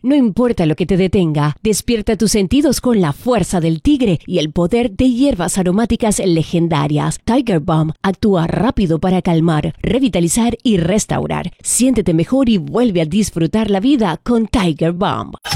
No importa lo que te detenga, despierta tus sentidos con la fuerza del tigre y el poder de hierbas aromáticas legendarias. Tiger Balm actúa rápido para calmar, revitalizar y restaurar. Siéntete mejor y vuelve a disfrutar la vida con Tiger Balm.